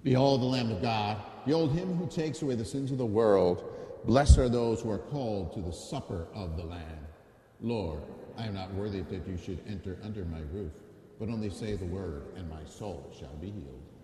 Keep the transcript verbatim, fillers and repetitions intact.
Behold the Lamb of God. Behold him who takes away the sins of the world. Blessed are those who are called to the supper of the Lamb. Lord, I am not worthy that you should enter under my roof, but only say the word, and my soul shall be healed.